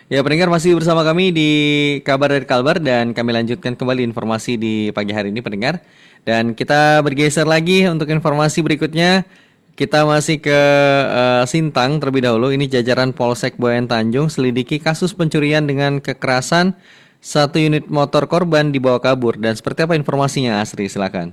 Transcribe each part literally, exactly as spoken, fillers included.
Ya, pendengar masih bersama kami di Kabar dari Kalbar dan kami lanjutkan kembali informasi di pagi hari ini pendengar. Dan kita bergeser lagi untuk informasi berikutnya. Kita masih ke eh, Sintang terlebih dahulu. Ini jajaran Polsek Boyan Tanjung selidiki kasus pencurian dengan kekerasan. Satu unit motor korban dibawa kabur. Dan seperti apa informasinya Asri? Silakan.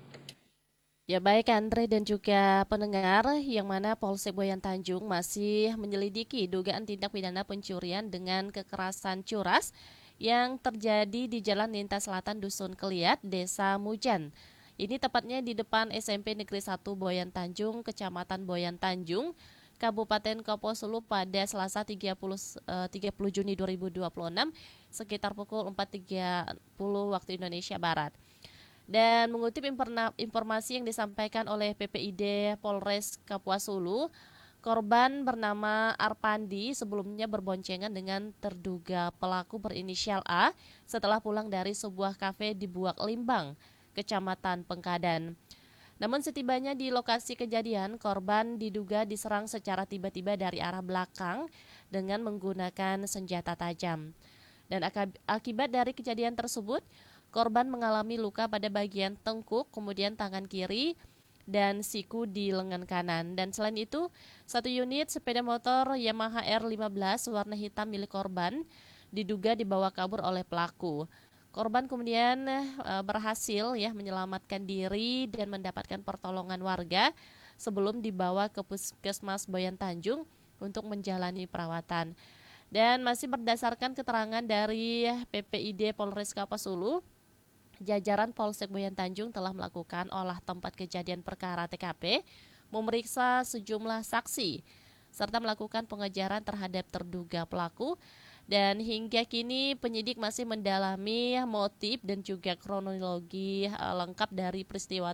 Ya baik Andre dan juga pendengar yang mana Polsek Boyan Tanjung masih menyelidiki dugaan tindak pidana pencurian dengan kekerasan curas yang terjadi di Jalan Lintas Selatan Dusun Keliat, Desa Mujan. Ini tepatnya di depan S M P Negeri satu Boyan Tanjung, Kecamatan Boyan Tanjung, Kabupaten Kapuasulu pada Selasa tiga puluh, eh, tiga puluh Juni dua ribu dua puluh enam sekitar pukul empat tiga puluh waktu Indonesia Barat. Dan mengutip informasi yang disampaikan oleh P P I D Polres Kapuasulu, korban bernama Arpandi sebelumnya berboncengan dengan terduga pelaku berinisial A setelah pulang dari sebuah kafe di Buak Limbang, Kecamatan Pengkadan. Namun setibanya di lokasi kejadian, korban diduga diserang secara tiba-tiba dari arah belakang dengan menggunakan senjata tajam. Dan akibat dari kejadian tersebut, korban mengalami luka pada bagian tengkuk, kemudian tangan kiri, dan siku di lengan kanan. Dan selain itu, satu unit sepeda motor Yamaha R lima belas warna hitam milik korban diduga dibawa kabur oleh pelaku. Korban kemudian e, berhasil ya menyelamatkan diri dan mendapatkan pertolongan warga sebelum dibawa ke Puskesmas Boyan Tanjung untuk menjalani perawatan. Dan masih berdasarkan keterangan dari P P I D Polres Kapuasulu, jajaran Polsek Boyan Tanjung telah melakukan olah tempat kejadian perkara T K P, memeriksa sejumlah saksi, serta melakukan pengejaran terhadap terduga pelaku. Dan hingga kini penyidik masih mendalami motif dan juga kronologi lengkap dari peristiwa